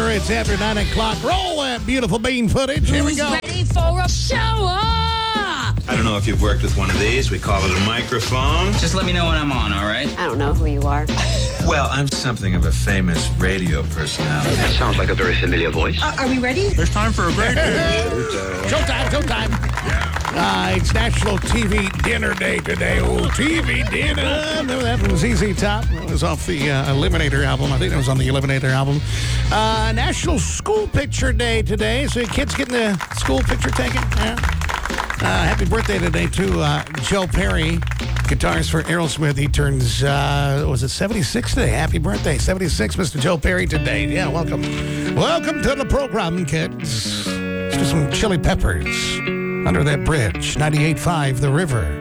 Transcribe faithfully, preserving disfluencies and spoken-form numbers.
It's after nine o'clock. Roll that beautiful bean footage. Here we Who's go. ready for a shower? I don't know if you've worked with one of these. We call it a microphone. Just let me know when I'm on, all right? I don't know who you are. Well, I'm something of a famous radio personality. That sounds like a very familiar voice. Uh, are we ready? It's time for a break. Showtime, showtime. Uh, it's National T V Dinner Day today. Oh, T V dinner. Remember that from Z Z Top? That was off the uh, Eliminator album. I think it was on the Eliminator album. Uh, National School Picture Day today. So kids getting the school picture taken? Yeah. Uh, happy birthday today to uh, Joe Perry, guitarist for Aerosmith. He turns, uh, was it seventy-six today? Happy birthday, seventy-six, Mister Joe Perry today. Yeah, welcome. Welcome to the program, kids. Let's do some Chili Peppers under that bridge. ninety-eight point five The River.